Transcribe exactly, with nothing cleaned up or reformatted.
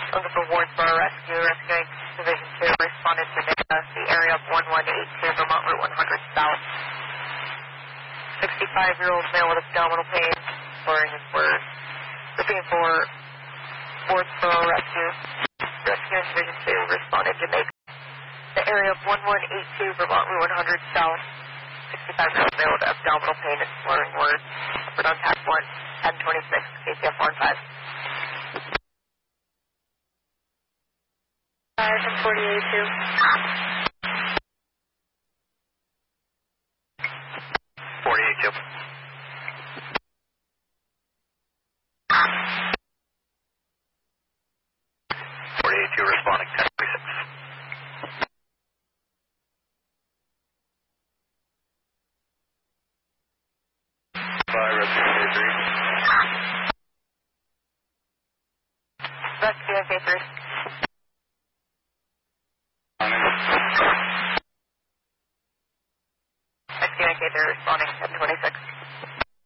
Looking for Wardsboro Rescue. Rescuing Division two responded to uh, the area of one one eight two, Vermont Route one hundred South. sixty-five-year-old male with abdominal pain, slurring his words. Looking for Wardsboro Rescue. Rescuing Division two responded to Jamaica. The area of one one eight two, Vermont Route one hundred South. sixty-five-year-old male with abdominal pain and slurring words. Upward on tack one, ten twenty-six, K C F one five. five and forty-eight two. forty-eight two. forty-eight two responding, ten twenty-six. Bye, Rescue K three. Rescue K three. Rescue K three responding, ten twenty-six.